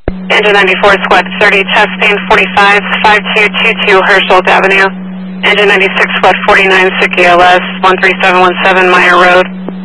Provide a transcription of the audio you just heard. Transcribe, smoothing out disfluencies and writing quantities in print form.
Engine 94, squad 30, testing 45, 5222 Herschel Avenue. Engine 96, squad 49, SICK ELS, 13717 Meyer Road.